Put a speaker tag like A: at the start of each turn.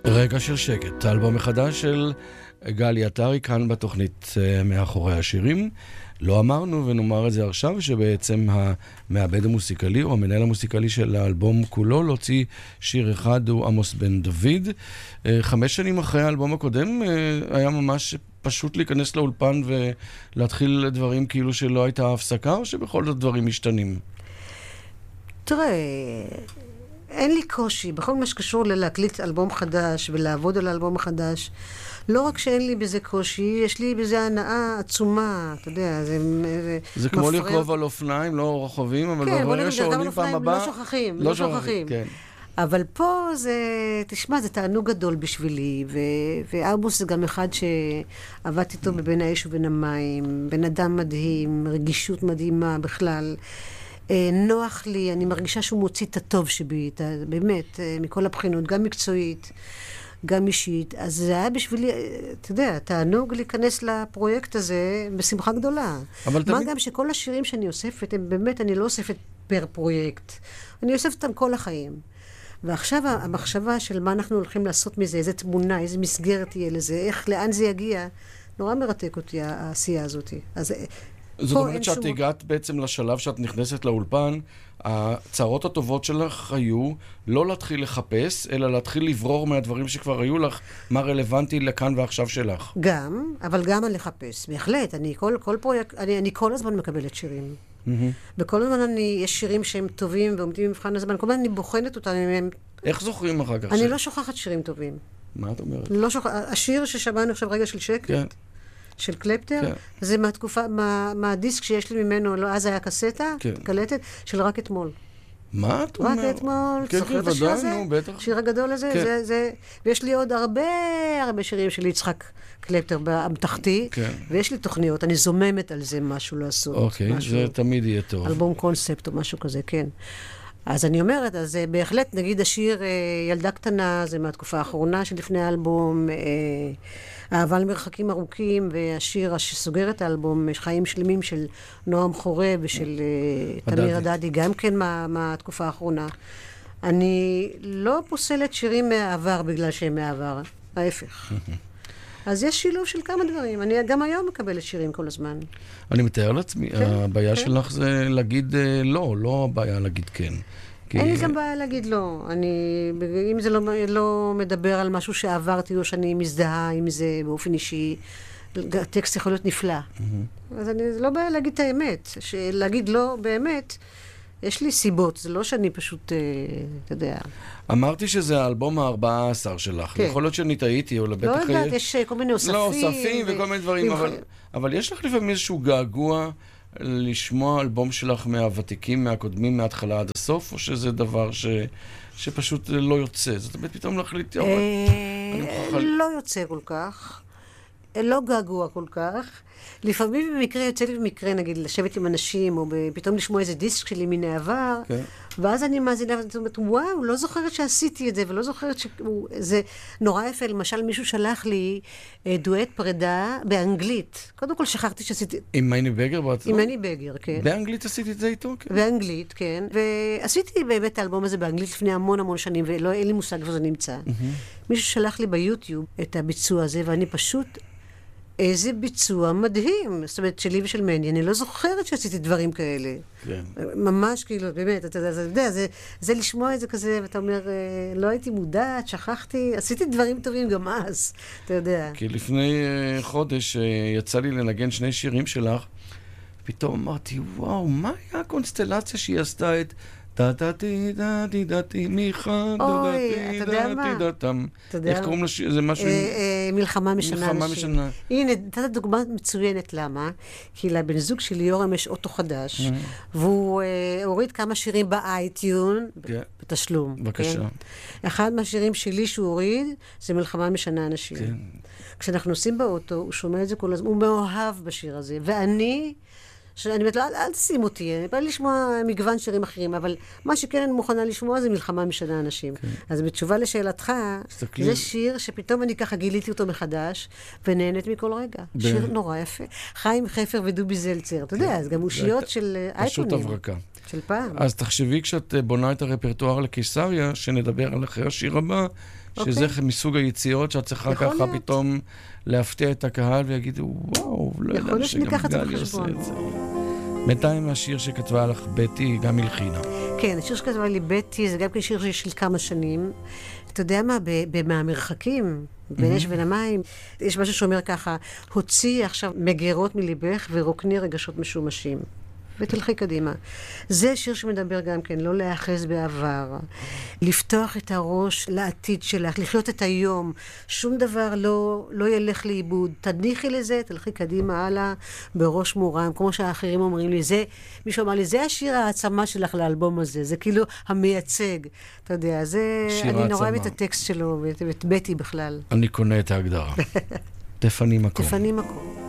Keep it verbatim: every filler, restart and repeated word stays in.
A: רגע של שקט, האלבום מחדש של גלי עטרי כאן בתוכנית מאחורי השירים. לא אמרנו ונאמר את זה עכשיו, שבעצם המעבד המוסיקלי או המנהל המוסיקלי של האלבום כולו להוציא שיר אחד הוא עמוס בן דוד. חמש שנים אחרי האלבום הקודם היה ממש פשוט להיכנס לאולפן ולהתחיל דברים כאילו שלא הייתה הפסקה, או שבכל זאת דברים משתנים?
B: תראה, אין לי קושי בכל מה שקשור ללהקליט אלבום חדש ולעבוד על האלבום החדש. לא רק שאין לי בזה קושי, יש לי בזה הנאה עצומה, אתה יודע, זה
A: זה, זה כמו לרכוב על אופניים, לא רחובים, אבל
B: כן,
A: ברגע שעולים פעם הבאה,
B: לא שוכחים, לא שוכחים.
A: כן.
B: אבל פה זה, תשמע, זה תענוג גדול בשבילי, ו- וארבוס זה גם אחד שעבדתי איתו בבין האש ובין המים, בן אדם מדהים, רגישות מדהימה בכלל. נוח לי, אני מרגישה שהוא מוציא את הטוב שבי, באמת, מכל הבחינות, גם מקצועית, גם אישית. אז זה היה בשבילי, אתה יודע, תענוג להיכנס לפרויקט הזה בשמחה גדולה. מה תמיד... גם שכל השירים שאני אוספת, הם באמת, אני לא אוספת פר פרויקט. אני אוספת אותם כל החיים. ועכשיו המחשבה של מה אנחנו הולכים לעשות מזה, איזה תמונה, איזה מסגרת תהיה לזה, איך, לאן זה יגיע, נורא מרתק אותי העשייה הזאת. אז
A: זאת אומרת שאת שום... הגעת בעצם לשלב שאת נכנסת לאולפן, הצערות הטובות שלך היו לא להתחיל לחפש, אלא להתחיל לברור מהדברים שכבר היו לך, מה רלוונטי לכאן ועכשיו שלך.
B: גם, אבל גם על לחפש. בהחלט, אני כל, כל פרויקט, אני, אני כל הזמן מקבלת שירים. Mm-hmm. בכל הזמן אני, יש שירים שהם טובים ועומדים במבחן הזמן, כל הזמן אני בוחנת אותם. הם...
A: איך זוכרים אחר כך?
B: אני
A: ש...
B: לא שוכחת שירים טובים.
A: מה את אומרת?
B: לא שוכח... השיר ששמענו עכשיו רגע של שקט, כן. של קלפטר, כן. זה מהתקופה, מה, מהדיסק שיש לי ממנו, לא, אז היה קסטה, כן. קלטת, של רק אתמול.
A: מה את אומרת?
B: רק אתמול,
A: כן,
B: זוכר את השיר הזה?
A: נו, בטח.
B: שיר הגדול הזה, כן. זה, זה, ויש לי עוד הרבה, הרבה שירים של יצחק קלפטר באמתחתי, כן. ויש לי תוכניות, אני זוממת על זה משהו לעשות.
A: אוקיי, משהו, זה תמיד יהיה טוב.
B: אלבום קונספט או משהו כזה, כן. אז אני אומרת, אז בהחלט, נגיד השיר ילדה קטנה, זה מהתקופה האחרונה שלפני האלבום, אהבה למרחקים ארוכים, והשיר שסוגר את האלבום, חיים שלמים של נועם חורב ושל תמיר הדדי, גם כן מה, מהתקופה האחרונה. אני לא פוסלת שירים מהעבר בגלל שהם מהעבר, ההפך. אז יש שילוב של כמה דברים. אני גם היום מקבלת שירים כל הזמן.
A: אני מתאר לעצמי, כן, הבעיה כן. שלך זה להגיד לא, לא הבעיה להגיד כן.
B: כי... אין לי גם בעיה להגיד לא. אני, אם זה לא, לא מדבר על משהו שעברתי או שאני מזדהה עם זה באופן אישי, הטקסט יכול להיות נפלא. Mm-hmm. אז אני, זה לא בעיה להגיד את האמת. להגיד לא באמת, יש לי סיבות. זה לא שאני פשוט, אתה יודע...
A: אמרתי שזה האלבום ה-ארבע עשרה שלך. כן. יכול להיות שאני טעיתי, או לבטח...
B: לא יודעת, יש כל מיני אוספים.
A: לא, אוספים ו... וכל מיני דברים, אבל, אבל יש לך לפעמים איזשהו געגוע לשמוע אלבום שלך מהוותיקים, מהקודמים, מההתחלה עד הסוף, או שזה דבר ש... שפשוט לא יוצא? זאת אומרת, פתאום להחליט...
B: לא יוצא כל כך. לא געגוע כל כך. לפעמים במקרה, יוצא לי במקרה, נגיד, לשבת עם אנשים, או פתאום לשמוע איזה דיסק שלי מן העבר, okay. ואז אני מאזינה, ואני אומרת, וואו, לא זוכרת שעשיתי את זה, ולא זוכרת שזה נורא יפה. למשל, מישהו שלח לי דואט פרידה באנגלית. קודם כל שכחתי שעשיתי...
A: עם מני בגר בעצמו?
B: עם מני בגר, כן.
A: באנגלית עשיתי את זה איתו? כן.
B: באנגלית, כן. ועשיתי באמת את האלבום הזה באנגלית לפני המון המון שנים, ולא, אין לי מושג איפה זה נמצא. Mm-hmm. מישהו שלח לי ביוטיוב את הביצוע הזה, ואני פשוט... איזה ביצוע מדהים. זאת אומרת, שלי ושל מני, אני לא זוכרת שעשיתי דברים כאלה. כן. ממש כאילו, באמת, אתה יודע, זה, זה לשמוע את זה כזה, ואתה אומר, לא הייתי מודעת, שכחתי, עשיתי דברים טובים גם אז, אתה יודע.
A: כי לפני חודש יצא לי לנגן שני שירים שלך, פתאום אמרתי, וואו, מה היה הקונסטלציה שהיא עשתה את... דתי דתי דתי מיכה דתי דתי דתם. איך קוראים לשיר? זה משהו...
B: מלחמה משנה אנשים. הנה, נתת דוגמה מצוינת. למה? כי לבן זוג שלי יורם יש אוטו חדש, והוא הוריד כמה שירים באייטיון, בתשלום.
A: בבקשה.
B: אחד מהשירים שלי שהוא הוריד, זה מלחמה משנה אנשים. כשאנחנו נוסעים באוטו, הוא שומע את זה כל הזמן, הוא מאוהב בשיר הזה. ואני... שאני אומרת, אל, אל תשים אותי, אני בא לשמוע מגוון שירים אחרים, אבל מה שכן אני מוכנה לשמוע זה מלחמה משנה אנשים. כן. אז בתשובה לשאלתך, סתכלים. זה שיר שפתאום אני ככה גיליתי אותו מחדש, ונהנית מכל רגע. ב... שיר נורא יפה. חיים חפר ודובי זלצר, אתה כן. יודע, אז גם אושיות של אייקונים.
A: פשוט הברקה.
B: של פעם.
A: אז תחשבי כשאת בונה את הרפרטואר לקיסריה, שנדבר על אחרי השיר הבא, שזה okay. מסוג היציאות שאת צריכה ככה להיות. פתאום להפתיע את הקהל ויגידו, וואו, לא יודע שגם גלי עושה את זה. בינתיים השיר שכתבה לך בטי, גם הלחינה.
B: כן, השיר שכתבה לי בטי, זה גם כן שיר של כמה שנים. אתה יודע מה, במהמרחקים, בין אש ובין המים, יש משהו שאומר ככה, הוציא עכשיו מגירות מליבך ורוקני רגשות משומשים. ותלכי קדימה. זה שיר שמדבר גם כן, לא להאחז בעבר, לפתוח את הראש לעתיד שלך, לחיות את היום, שום דבר לא, לא ילך לאיבוד. תניחי לזה, תלכי קדימה הלאה, בראש מורם, כמו שהאחרים אומרים לי, זה, מישהו אמר לי, זה השיר העצמה שלך לאלבום הזה, זה כאילו המייצג. אתה יודע, זה, אני נורא את הטקסט שלו, ואת בטי בכלל.
A: אני קונה את ההגדרה. תפני מקום.
B: תפני מקום.